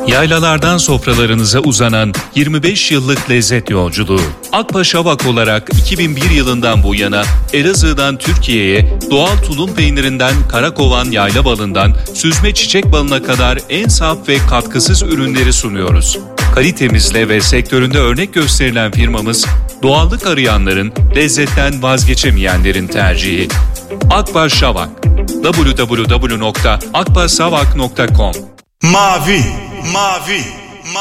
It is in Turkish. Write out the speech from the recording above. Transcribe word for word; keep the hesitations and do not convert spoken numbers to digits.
Yaylalardan sofralarınıza uzanan yirmi beş yıllık lezzet yolculuğu. Akbaş Avak olarak iki bin bir yılından bu yana Elazığ'dan Türkiye'ye doğal tulum peynirinden karakovan yayla balından süzme çiçek balına kadar en saf ve katkısız ürünleri sunuyoruz. Kalitemizle ve sektöründe örnek gösterilen firmamız, doğallık arayanların, lezzetten vazgeçemeyenlerin tercihi. Akbaş Avak. double-u double-u double-u nokta akbaşavak nokta com Mavi, mavi.